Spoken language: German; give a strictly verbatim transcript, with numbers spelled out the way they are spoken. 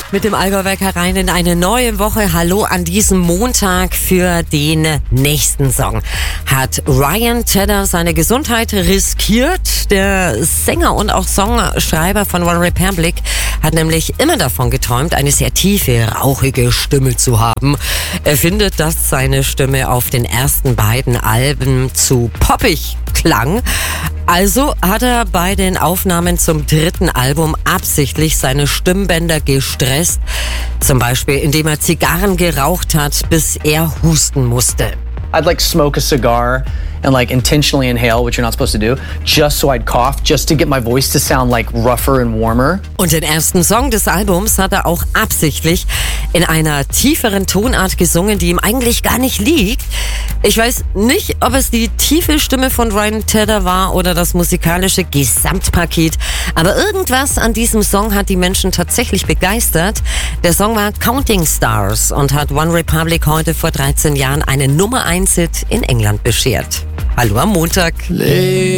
mit dem Allgäuwecker rein in eine neue Woche. Hallo an diesem Montag. Für den nächsten Song hat Ryan Tedder seine Gesundheit riskiert. Der Sänger und auch Songschreiber von OneRepublic hat nämlich immer davon geträumt, eine sehr tiefe, rauchige Stimme zu haben. Er findet, dass seine Stimme auf den ersten beiden Alben zu poppig klang. Also hat er bei den Aufnahmen zum dritten Album absichtlich seine Stimmbänder gestresst. Zum Beispiel, indem er Zigarren geraucht hat, bis er husten musste. I'd like smoke a cigar and like intentionally inhale, which you're not supposed to do, just so I'd cough, just to get my voice to sound like rougher and warmer. Und den ersten Song des Albums hat er auch absichtlich in einer tieferen Tonart gesungen, die ihm eigentlich gar nicht liegt. Ich weiß nicht, ob es die tiefe Stimme von Ryan Tedder war oder das musikalische Gesamtpaket, aber irgendwas an diesem Song hat die Menschen tatsächlich begeistert. Der Song war Counting Stars und hat OneRepublic heute vor dreizehn Jahren eine Nummer eins Hit in England beschert. Hallo am Montag.